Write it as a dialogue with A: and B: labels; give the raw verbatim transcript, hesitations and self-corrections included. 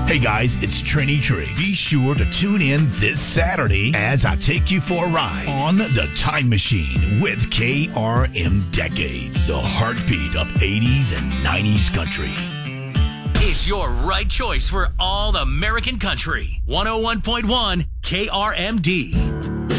A: Hey guys, it's Trini Tree. Be sure to tune in this Saturday as I take you for a ride on the Time Machine with K R M Decades, the heartbeat of eighties and nineties country.
B: It's your right choice for all American country. one oh one point one K R M D.